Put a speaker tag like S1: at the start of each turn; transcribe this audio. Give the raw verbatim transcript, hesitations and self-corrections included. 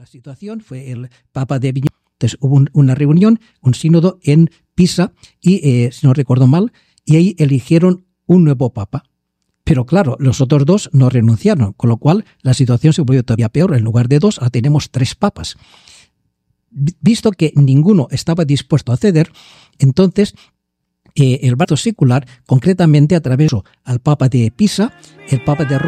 S1: la situación fue el Papa de Aviñón. Entonces hubo un, una reunión, un sínodo en Pisa, y eh, si no recuerdo mal, y ahí eligieron un nuevo Papa. Pero claro, los otros dos no renunciaron, con lo cual la situación se volvió todavía peor. En lugar de dos, ahora tenemos tres papas. Visto que ninguno estaba dispuesto a ceder, entonces eh, el brazo secular, concretamente atravesó al Papa de Pisa, el Papa de Roma,